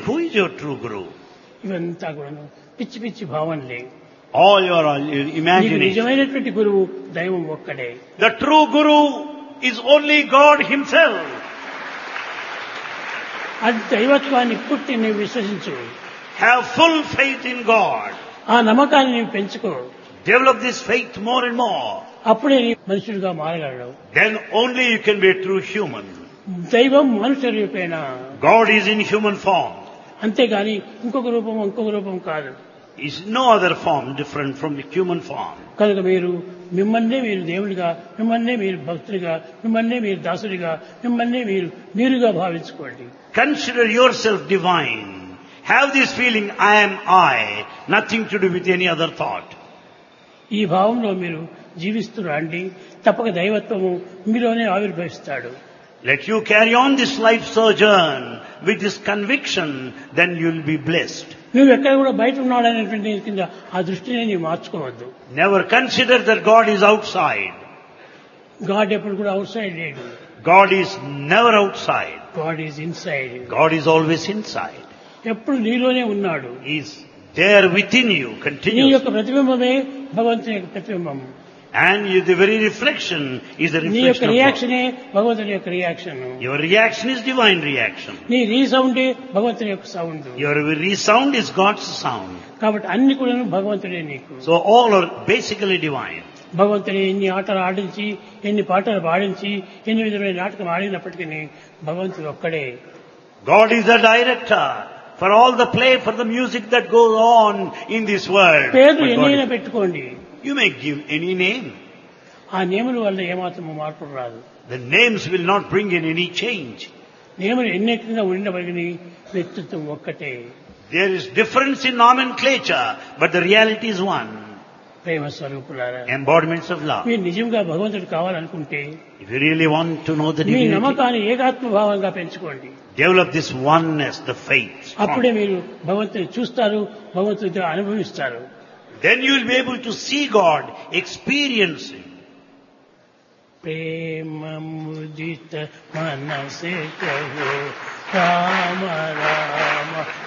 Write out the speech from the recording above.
who is your true Guru? ఇవంతా కూడాను పిచ్చి పిచ్చి భావనలే. All your నీకు imagination. నిజమైనటువంటి గురువు దైవం ఒక్కడే. The true Guru is only God Himself. అది దైవత్వాన్ని పుట్టి నీవు విశ్వసించు. Have full faith in God. ఆ నమ్మకాన్ని నీవు పెంచుకో. Develop this faith more and more. అప్పుడే నీ మనుషుడిగా మారగలడు. Then only you can be a true human. దైవం మనుష్య రూపేణ, God is in human form. అంతేగాని ఇంకొక రూపం కాదు. Is no other form different from the human form. కనుక మిమ్మల్నే మీరు దేవుడిగా, మిమ్మల్నే మీరు భక్తుడిగా, మిమ్మల్నే మీరు దాసుడిగా, మిమ్మల్నే మీరుగా భావించుకోండి. Consider yourself divine. Have this feeling, I am I, nothing to do with any other thought. ఈ భావంలో మీరు జీవిస్తూ రండి, తప్పక దైవత్వము మీలోనే ఆవిర్భవిస్తాడు. Let you carry on this life sojourn with this conviction, then you will be blessed. నువ్వు ఎక్కడ కూడా బయట ఉన్నాడనేటువంటి కింద ఆ దృష్టిని నీవు మార్చుకోవద్దు. Never consider that God is outside. God ఎప్పుడు కూడా అవుట్ సైడ్ లేడు. God is never outside. God is inside. God is always inside. ఎప్పుడు నీలోనే ఉన్నాడు. He is there within you, నీ continuously. యొక్క ప్రతిబింబమే భగవంతుని యొక్క ప్రతిబింబం. And the very reflection is the నీ యొక్క reflection of God. రియాక్షనే భగవంతుని యొక్క reaction. Your reaction is divine reaction. నీ రీసౌండే భగవంతుని యొక్క sound. Your resound is God's sound. కాబట్టి అన్ని కూడా భగవంతుడే నీకు. So all are basically divine. భగవంతుని ఎన్ని ఆటలు ఆడించి, ఎన్ని పాటలు పాడించి, ఎన్ని విధమైన నాటకం ఆడినప్పటికీ భగవంతుడు ఒక్కడే. God is the director for all the play, for the music that goes on in this world. పేర్లు But God ఎన్నైనా is- పెట్టుకోండి, You may give any name. ఆ నియముల వల్ల ఏమాత్రం మార్పు రాదు. The names will not bring in any change. నియములు ఎన్నిటిగా ఉన్నప్పటికీ వ్యక్తిత్వం ఒక్కటే. There is difference in nomenclature, but the reality is one. ప్రేమ స్వరూపులారా, Embodiments of love. మీరు నిజంగా భగవంతుడు కావాలనుకుంటే If you really want to know the me divinity, నమ్మకాన్ని ఏకాత్మ భావంగా పెంచుకోండి. develop this oneness, the faith. అప్పుడే strong. మీరు భగవంతుని చూస్తారు, భగవంతుడితో అనుభవిస్తారు. Then you will be able to see God, experience Him. ప్రేమ ముదిత మనసే కహో రామ రామ